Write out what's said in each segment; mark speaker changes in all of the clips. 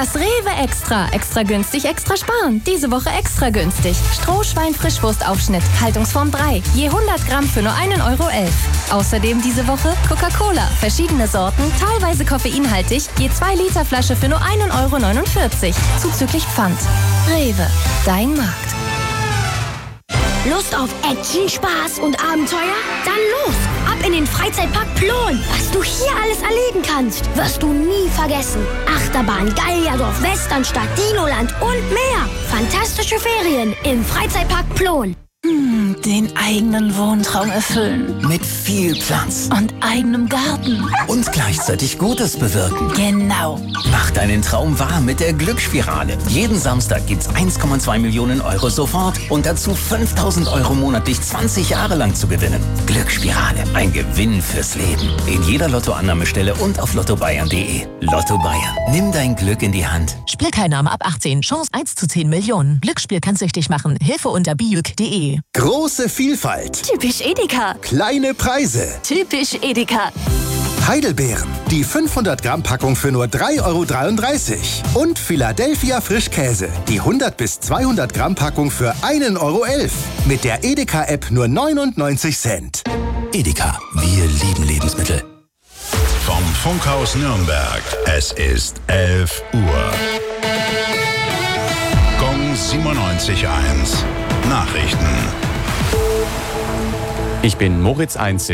Speaker 1: Das Rewe Extra. Extra günstig, extra sparen. Diese Woche extra günstig. Strohschwein-Frischwurstaufschnitt, Haltungsform 3. Je 100 Gramm für nur 1,11 Euro. Außerdem diese Woche Coca-Cola. Verschiedene Sorten, teilweise koffeinhaltig. Je 2 Liter Flasche für nur 1,49 Euro. Zuzüglich Pfand. Rewe. Dein Markt.
Speaker 2: Lust auf Action, Spaß und Abenteuer? Dann los! Ab in den Freizeitpark Plon! Was du hier alles erleben kannst, wirst du nie vergessen. Achterbahn, Gallierdorf, Westernstadt, Dinoland und mehr. Fantastische Ferien im Freizeitpark Plon.
Speaker 3: Den eigenen Wohntraum erfüllen.
Speaker 4: Mit viel Platz.
Speaker 3: Und eigenem Garten.
Speaker 4: Und gleichzeitig Gutes bewirken.
Speaker 3: Genau.
Speaker 4: Mach deinen Traum wahr mit der Glücksspirale. Jeden Samstag gibt's 1,2 Millionen Euro sofort und dazu 5.000 Euro monatlich 20 Jahre lang zu gewinnen. Glücksspirale. Ein Gewinn fürs Leben. In jeder Lottoannahmestelle und auf lottobayern.de. Lotto Bayern. Nimm dein Glück in die Hand.
Speaker 5: Spielteilnahme ab 18. Chance 1 zu 10 Millionen. Glücksspiel kann süchtig machen. Hilfe unter biuk.de.
Speaker 6: Große Vielfalt.
Speaker 2: Typisch Edeka.
Speaker 6: Kleine Preise.
Speaker 2: Typisch Edeka.
Speaker 6: Heidelbeeren. Die 500 Gramm Packung für nur 3,33 Euro. Und Philadelphia Frischkäse. Die 100 bis 200 Gramm Packung für 1,11 Euro. Mit der Edeka-App nur 99 Cent.
Speaker 7: Edeka. Wir lieben Lebensmittel.
Speaker 8: Vom Funkhaus Nürnberg. Es ist 11 Uhr. Gong 97.1. Nachrichten.
Speaker 9: Ich bin Moritz Einzel.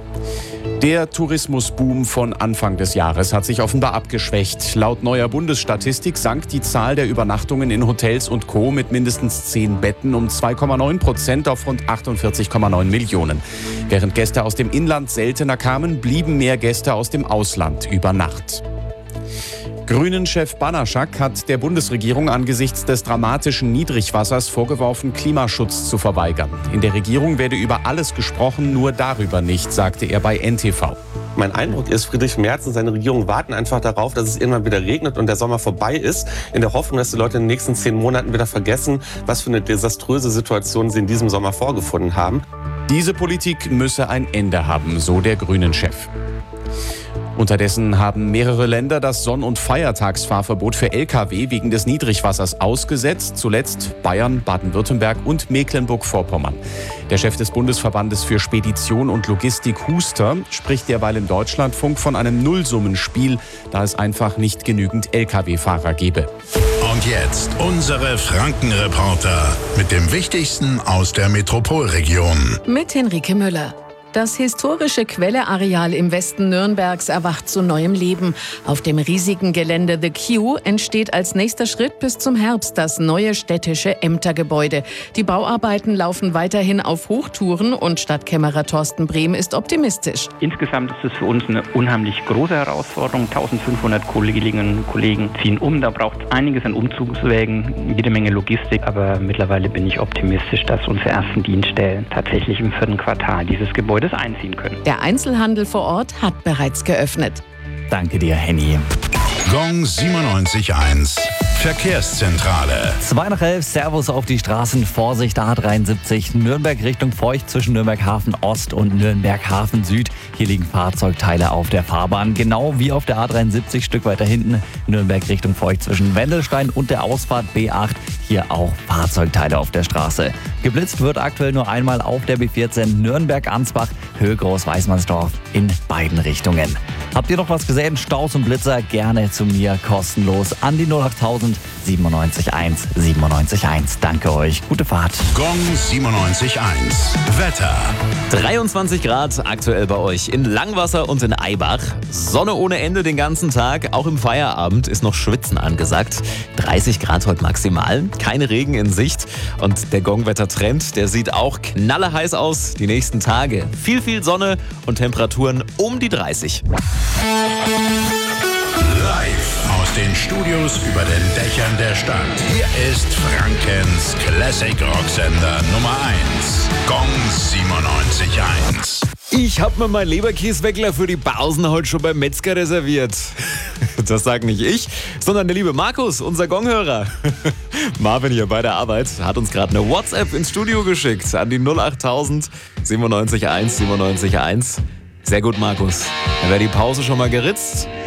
Speaker 9: Der Tourismusboom von Anfang des Jahres hat sich offenbar abgeschwächt. Laut neuer Bundesstatistik sank die Zahl der Übernachtungen in Hotels und Co. mit mindestens 10 Betten um 2,9% auf rund 48,9 Millionen. Während Gäste aus dem Inland seltener kamen, blieben mehr Gäste aus dem Ausland über Nacht. Grünen-Chef Banaschak hat der Bundesregierung angesichts des dramatischen Niedrigwassers vorgeworfen, Klimaschutz zu verweigern. In der Regierung werde über alles gesprochen, nur darüber nicht, sagte er bei NTV.
Speaker 10: Mein Eindruck ist, Friedrich Merz und seine Regierung warten einfach darauf, dass es irgendwann wieder regnet und der Sommer vorbei ist, in der Hoffnung, dass die Leute in den nächsten 10 Monaten wieder vergessen, was für eine desaströse Situation sie in diesem Sommer vorgefunden haben.
Speaker 9: Diese Politik müsse ein Ende haben, so der Grünen-Chef. Unterdessen haben mehrere Länder das Sonn- und Feiertagsfahrverbot für Lkw wegen des Niedrigwassers ausgesetzt. Zuletzt Bayern, Baden-Württemberg und Mecklenburg-Vorpommern. Der Chef des Bundesverbandes für Spedition und Logistik, Huster, spricht derweil im Deutschlandfunk von einem Nullsummenspiel, da es einfach nicht genügend Lkw-Fahrer gebe.
Speaker 8: Und jetzt unsere Frankenreporter mit dem Wichtigsten aus der Metropolregion.
Speaker 11: Mit Henrike Müller. Das historische Quelleareal im Westen Nürnbergs erwacht zu neuem Leben. Auf dem riesigen Gelände The Q entsteht als nächster Schritt bis zum Herbst das neue städtische Ämtergebäude. Die Bauarbeiten laufen weiterhin auf Hochtouren und Stadtkämmerer Thorsten Brehm ist optimistisch.
Speaker 12: Insgesamt ist es für uns eine unheimlich große Herausforderung. 1500 Kolleginnen und Kollegen ziehen um. Da braucht es einiges an Umzugswegen, jede Menge Logistik. Aber mittlerweile bin ich optimistisch, dass unsere ersten Dienststellen tatsächlich im 4. Quartal dieses Gebäudes einziehen können.
Speaker 11: Der Einzelhandel vor Ort hat bereits geöffnet.
Speaker 7: Danke dir, Henny.
Speaker 8: Gong 97.1. Verkehrszentrale.
Speaker 13: 2 nach 11, Servus auf die Straßen, Vorsicht A73, Nürnberg Richtung Feucht zwischen Nürnberg Hafen Ost und Nürnberg Hafen Süd. Hier liegen Fahrzeugteile auf der Fahrbahn, genau wie auf der A73 Stück weiter hinten, Nürnberg Richtung Feucht zwischen Wendelstein und der Ausfahrt B8. Hier auch Fahrzeugteile auf der Straße. Geblitzt wird aktuell nur einmal auf der B14 Nürnberg-Ansbach, Höhe Groß-Weißmannsdorf in beiden Richtungen. Habt ihr noch was gesehen? Staus und Blitzer gerne zu mir kostenlos an die 08000 97.1 97.1. Danke euch. Gute Fahrt.
Speaker 8: Gong 97.1. Wetter.
Speaker 14: 23 Grad aktuell bei euch in Langwasser und in Eibach. Sonne ohne Ende den ganzen Tag. Auch im Feierabend ist noch Schwitzen angesagt. 30 Grad heute maximal. Keine Regen in Sicht. Und der Gong-Wetter-Trend, der sieht auch knalleheiß aus. Die nächsten Tage. Viel Sonne und Temperaturen um die 30.
Speaker 8: Live aus den Studios über den Dächern der Stadt. Hier ist Frankens Classic Rocksender Nummer 1. Gong 97.1.
Speaker 14: Ich hab mir meinen Leberkäsweckler für die Pausen heute schon beim Metzger reserviert. Das sag nicht ich, sondern der liebe Markus, unser Gonghörer. Marvin hier bei der Arbeit hat uns gerade eine WhatsApp ins Studio geschickt an die 08000 97.1 97.1. Sehr gut, Markus. Dann wäre die Pause schon mal geritzt.